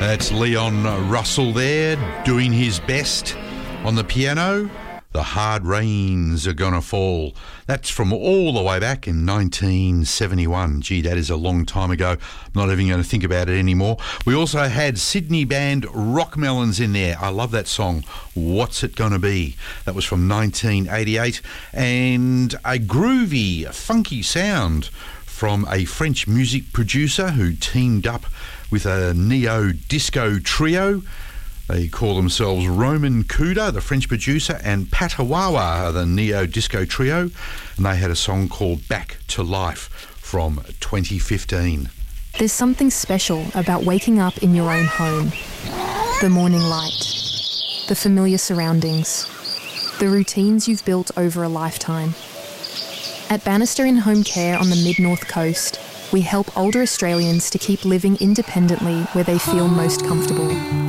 That's Leon Russell there doing his best on the piano. The Hard Rains Are Gonna Fall. That's from all the way back in 1971. Gee, that is a long time ago. I'm not even going to think about it anymore. We also had Sydney band Rockmelons in there. I love that song, What's It Gonna Be? That was from 1988. And a groovy, funky sound from a French music producer who teamed up with a neo-disco trio. They call themselves Roman Kuda, the French producer, and Patawawa, the neo-disco trio. And they had a song called Back to Life from 2015. There's something special about waking up in your own home. The morning light, the familiar surroundings, the routines you've built over a lifetime. At Bannister in Home Care on the Mid-North Coast, we help older Australians to keep living independently where they feel most comfortable.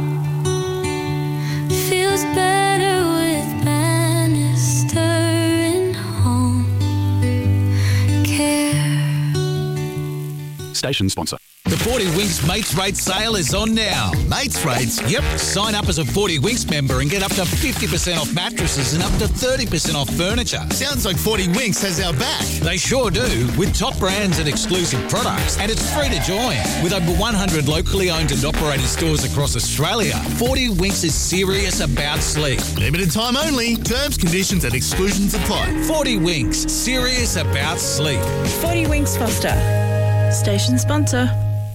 Feels better with Bannister in Home Care. Station sponsor. The 40 Winks Mates Rates sale is on now. Mates Rates? Yep. Sign up as a 40 Winks member and get up to 50% off mattresses and up to 30% off furniture. Sounds like 40 Winks has our back. They sure do, with top brands and exclusive products. And it's free to join. With over 100 locally owned and operated stores across Australia, 40 Winks is serious about sleep. Limited time only. Terms, conditions and exclusions apply. 40 Winks, serious about sleep. 40 Winks Foster. Station sponsor.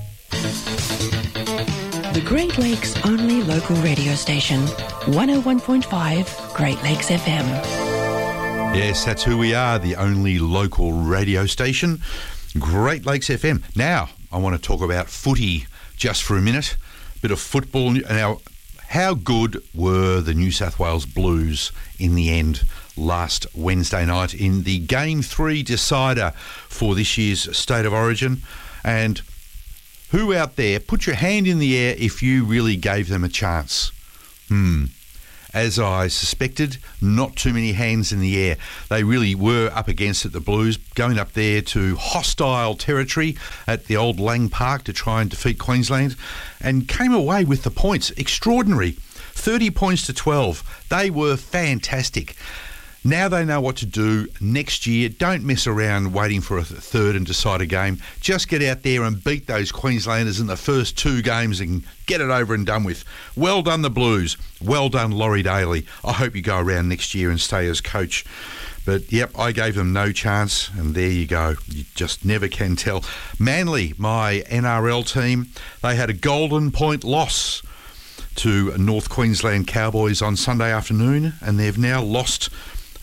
The Great Lakes only local radio station, 101.5 Great Lakes FM. Yes, that's who we are, the only local radio station, Great Lakes FM. Now, I want to talk about footy just for a minute. Bit of football. Now, how good were the New South Wales Blues in the end last Wednesday night in the Game 3 decider for this year's State of Origin? And who out there, put your hand in the air if you really gave them a chance? As I suspected, not too many hands in the air. They really were up against it, the Blues, going up there to hostile territory at the old Lang Park to try and defeat Queensland, and came away with the points. Extraordinary. 30 points to 12. They were fantastic. Now they know what to do next year. Don't mess around waiting for a third and decider game. Just get out there and beat those Queenslanders in the first two games and get it over and done with. Well done, the Blues. Well done, Laurie Daly. I hope you go around next year and stay as coach. But, yep, I gave them no chance, and there you go. You just never can tell. Manly, my NRL team, they had a golden point loss to North Queensland Cowboys on Sunday afternoon, and they've now lost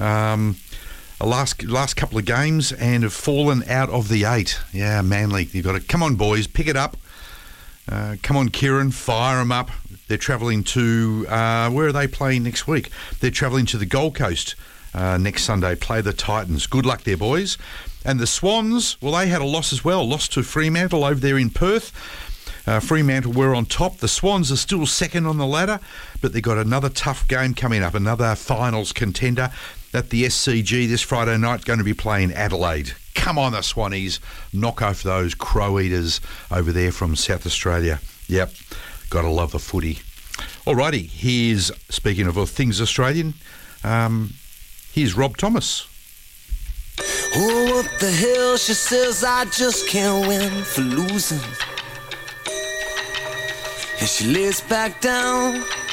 last couple of games and have fallen out of the 8. Yeah, Manly, you've got to come on, boys, pick it up. Come on, Kieran, fire them up. They're travelling to where are they playing next week? They're travelling to the Gold Coast next Sunday. Play the Titans. Good luck there, boys. And the Swans, well, they had a loss as well. Lost to Fremantle over there in Perth. Fremantle were on top. The Swans are still second on the ladder, but they've got another tough game coming up, another finals contender at the SCG this Friday night, going to be playing Adelaide. Come on, the Swannies. Knock off those crow eaters over there from South Australia. Yep, got to love the footy. Alrighty, here's, speaking of things Australian, here's Rob Thomas. Oh, what the hell, she says I just can't win for losing. And she lays back down